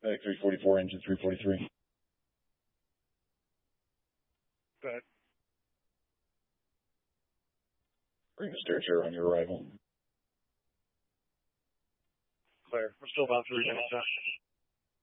Medic 344, engine 343. Good. Bring the stair chair on your arrival. Clear. We're still about 3 minutes.